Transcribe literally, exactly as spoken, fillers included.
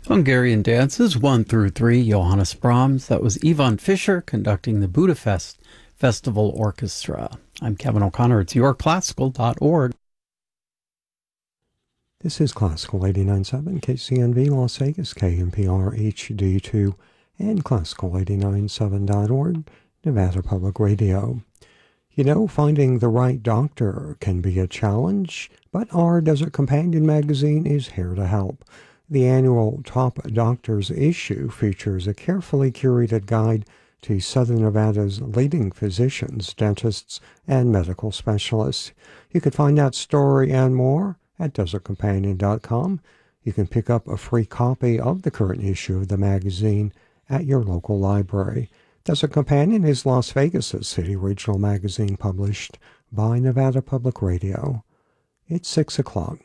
Hungarian dances one through three, Johannes Brahms. That was Yvonne Fischer conducting the Budapest Festival Orchestra. I'm Kevin O'Connor. It's your classical dot org. This is Classical eighty-nine point seven, K C N V Las Vegas, K N P R H D two, and Classical eighty-nine point seven dot org, Nevada Public Radio. You know, finding the right doctor can be a challenge, but our Desert Companion magazine is here to help. The annual Top Doctors issue features a carefully curated guide to Southern Nevada's leading physicians, dentists, and medical specialists. You can find that story and more at desert companion dot com. You can pick up a free copy of the current issue of the magazine at your local library. Desert Companion is Las Vegas' city regional magazine published by Nevada Public Radio. It's six o'clock.